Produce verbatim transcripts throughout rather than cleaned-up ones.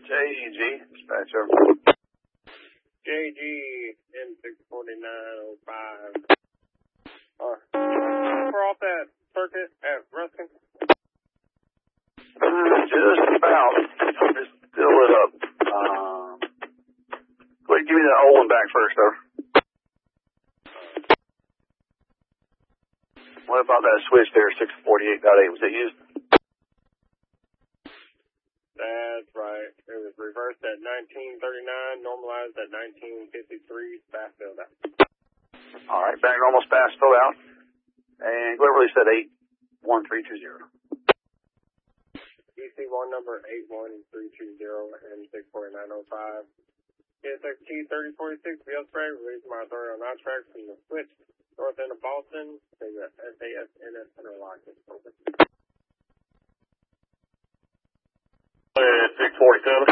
J G, dispatcher. J G, M six forty-nine oh five. Uh, we're off that circuit at Ruskin. Uh, just about. Just still lit up. Um, go ahead, give me that old one back first, sir. What about that switch there, six forty-eight point eight? Was it used? That's right. It was reversed at nineteen thirty-nine, normalized at nineteen fifty-three, fast filled out. All right, back almost fast filled out. And go ahead and release that eight one three two zero. E C one number eight one three two zero M six forty-nine oh five. K S X T thirty forty-six, V L spray, release my authority on nine tracks from the switch north end of Boston to the S A S N S interlock. six forty-seven.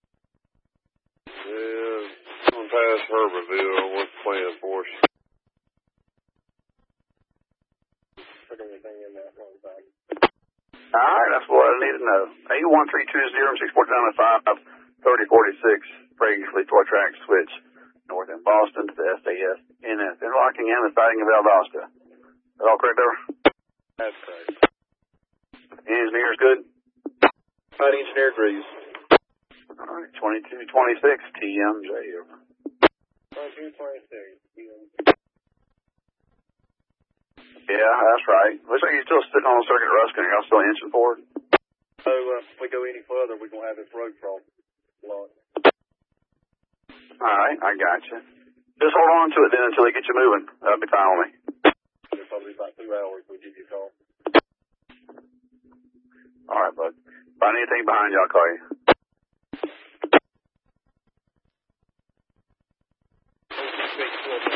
Yeah, going past Herberville. What's the plan for us? Put everything in that one side. All right, that's what I need to know. eight one three two zero six four nine five thirty forty-six, previously toy track switch, north in Boston to the S A S N S. Interlocking and the sighting of Valdosta. Is that all correct there? That's correct. Engineer's good? Flight engineer agrees. All right, twenty-two twenty-six, T M J. twenty-two twenty-six, T M J. Yeah, that's right. Looks like you're still sitting on the circuit at Ruskin. Y'all still inching forward? So uh, if we go any further, we're going to have this road cross blocked. All right, I got you. Just hold on to it then until they get you moving. That'll be fine with me. It'll probably be about two hours we'll give you a call. All right, bud. If I need anything behind you, I'll call you.